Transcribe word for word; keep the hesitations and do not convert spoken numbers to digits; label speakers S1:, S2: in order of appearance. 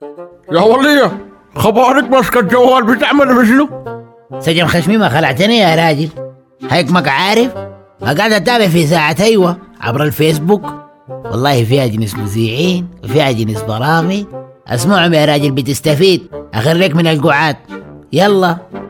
S1: يا ولية، خبارك ماسكة الجوال بتعمل بشنو؟
S2: سجن خشمي ما خلعتني يا راجل. هيك ماك عارف قاعد اتابع في ساعة ايوه عبر الفيسبوك. والله فيها جنس مذيعين وفيها جنس برامج، اسمعهم يا راجل بتستفيد. اخريك من القعاد. يلا